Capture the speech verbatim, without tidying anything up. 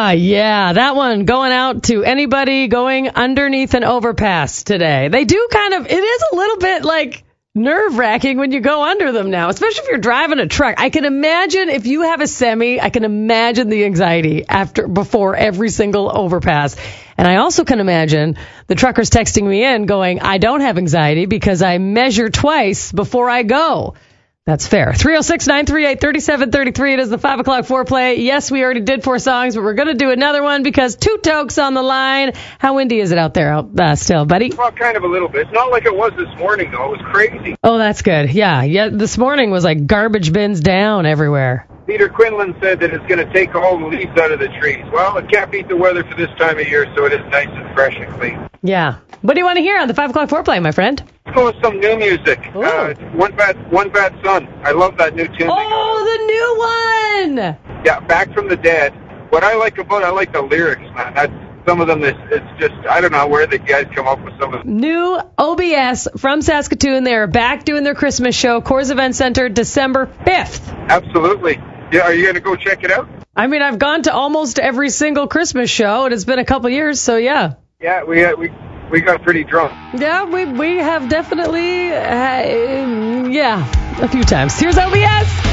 Ah, yeah, that one going out to anybody going underneath an overpass today. They do kind of, it is a little bit like nerve-wracking when you go under them now, especially if you're driving a truck. I can imagine if you have a semi, I can imagine the anxiety after before every single overpass. And I also can imagine the truckers texting me in going, I don't have anxiety because I measure twice before I go. That's fair. three oh six, nine three eight, three seven three three. It is the five o'clock foreplay. Yes, we already did four songs, but we're going to do another one because Two Tokes on the line. How windy is it out there uh, still, buddy? Well, kind of a little bit. It's not like it was this morning, though. It was crazy. Oh, that's good. Yeah, yeah. This morning was like garbage bins down everywhere. Peter Quinlan said that it's going to take all the leaves out of the trees. Well, it can't beat the weather for this time of year, so it is nice and fresh and clean. Yeah. What do you want to hear on the five o'clock foreplay, my friend? Let's go with some new music. Uh, one Bad One Bad Son. I love that new tune. Oh, the new one! Yeah, Back from the Dead. What I like about it, I like the lyrics, man. That's, some of them, it's, it's just, I don't know where the guys come up with some of them. New O B S from Saskatoon. They are back doing their Christmas show, Coors Event Center, December fifth. Absolutely. Yeah, are you going to go check it out? I mean, I've gone to almost every single Christmas show, and it's been a couple years, so yeah. Yeah, we uh, we we got pretty drunk. Yeah, we we have definitely, uh, yeah, a few times. Here's O B S.